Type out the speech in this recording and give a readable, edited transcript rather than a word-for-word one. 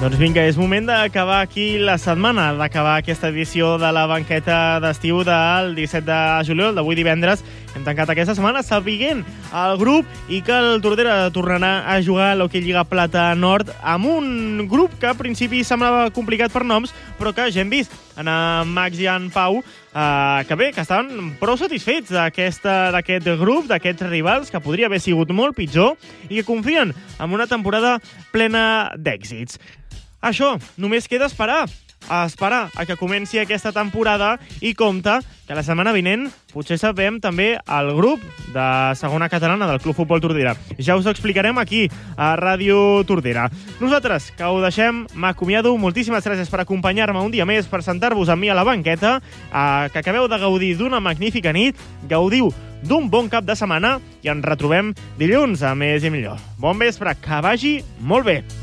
Doncs vinga, és moment d'acabar aquí la setmana, d'acabar aquesta edició de la banqueta d'estiu del 17 de juliol, d'avui divendres. Hem tancat aquesta setmana sabent el grup i que el Tordera tornarà a jugar a l'Hockey Lliga Plata Nord amb un grup que a principi semblava complicat per noms, però que ja hem vist en Max i en Pau que bé, que estaven prou satisfets d'aquest grup, d'aquests rivals, que podria haver sigut molt pitjor i que confien en una temporada plena d'èxits. Això, només queda esperar a que comenci aquesta temporada i compte que la setmana vinent potser sabem també el grup de segona catalana del Club Futbol Tordera. Ja us ho explicarem aquí a Ràdio Tordera. Nosaltres, que ho deixem, m'acomiado. Moltíssimes gràcies per acompanyar-me un dia més, per sentar-vos amb mi a la banqueta, que acabeu de gaudir d'una magnífica nit, gaudiu d'un bon cap de setmana i ens retrobem dilluns a més i millor. Bon vespre, que vagi molt bé.